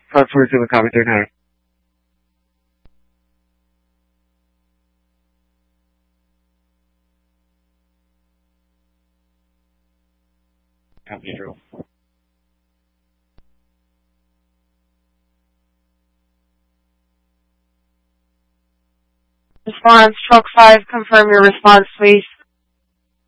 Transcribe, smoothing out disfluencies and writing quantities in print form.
547 copy 39. Copy Drew. Response, Truck 5, confirm your response, please.